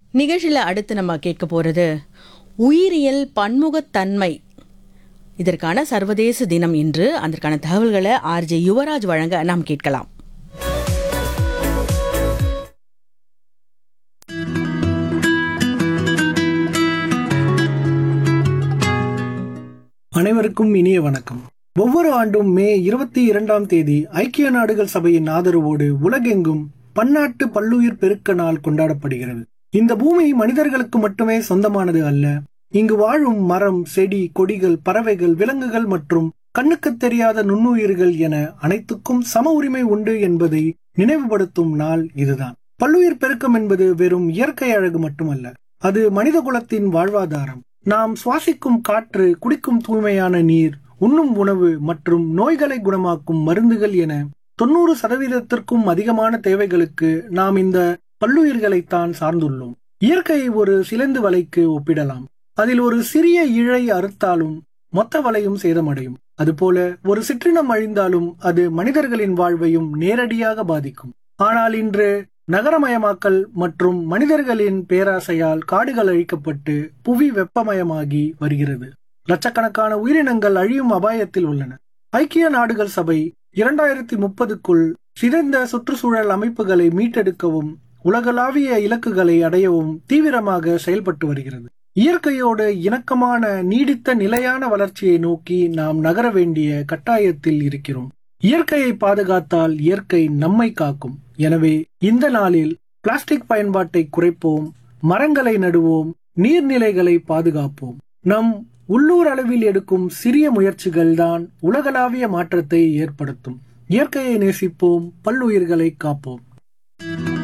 நிகழ்ச்சியில் அடுத்து நம்ம கேட்க போகிறது உயிரியல் பன்முகத்தன்மை. இதற்கான சர்வதேச தினம் இன்று. அதற்கான தகவல்களை ஆர்ஜே யுவராஜ் வழங்க நாம் கேட்கலாம். அனைவருக்கும் இனிய வணக்கம். ஒவ்வொரு ஆண்டும் மே 22 ஐக்கிய நாடுகள் சபையின் ஆதரவோடு உலகெங்கும் பன்னாட்டு பல்லுயிர் பெருக்க நாள் கொண்டாடப்படுகிறது. இந்த பூமி மனிதர்களுக்கு மட்டுமே சொந்தமானது அல்ல. இங்கு வாழும் மரம், செடி, கொடிகள், பறவைகள், விலங்குகள் மற்றும் கண்ணுக்கு தெரியாத நுண்ணுயிர்கள் என அனைத்துக்கும் சம உரிமை உண்டு என்பதை நினைவுபடுத்தும் நாள் இதுதான். பல்லுயிர் பெருக்கம் என்பது வெறும் இயற்கை அழகு மட்டுமல்ல, அது மனித குலத்தின் வாழ்வாதாரம். நாம் சுவாசிக்கும் காற்று, குடிக்கும் தூய்மையான நீர், உண்ணும் உணவு மற்றும் நோய்களை குணமாக்கும் மருந்துகள் என 90% அதிகமான தேவைகளுக்கு நாம் இந்த பல்லுயிர்களைத்தான் சார்ந்துள்ளோம். இயற்கையை ஒரு சிலந்து வலைக்கு ஒப்பிடலாம். அதில் ஒரு சிறிய இழை அறுத்தாலும் மொத்த வலையும் சேதமடையும். அதுபோல ஒரு சிற்றினம் அழிந்தாலும் அது மனிதர்களின் வாழ்வையும் நேரடியாக பாதிக்கும். ஆனால் இன்று நகரமயமாக்கல் மற்றும் மனிதர்களின் பேராசையால் காடுகள் அழிக்கப்பட்டு புவி வெப்பமயமாகி வருகிறது. லட்சக்கணக்கான உயிரினங்கள் அழியும் அபாயத்தில் உள்ளன. ஐக்கிய நாடுகள் சபை 2030க்குள் சிதைந்த சுற்றுச்சூழல் அமைப்புகளை மீட்டெடுக்கவும் உலகளாவிய இலக்குகளை அடையவும் தீவிரமாக செயல்பட்டு வருகிறது. இயற்கையோடு இணக்கமான நீடித்த நிலையான வளர்ச்சியை நோக்கி நாம் நகர வேண்டிய கட்டாயத்தில் இருக்கிறோம். இயற்கையை பாதுகாத்தால் இயற்கை நம்மை காக்கும். எனவே இந்த நாளில் பிளாஸ்டிக் பயன்பாட்டை குறைப்போம், மரங்களை நடுவோம், நீர்நிலைகளை பாதுகாப்போம். நம் உள்ளூர் அளவில் எடுக்கும் சிறிய முயற்சிகள் தான் உலகளாவிய மாற்றத்தை ஏற்படுத்தும். இயற்கையை நேசிப்போம், பல்லுயிர்களை காப்போம்.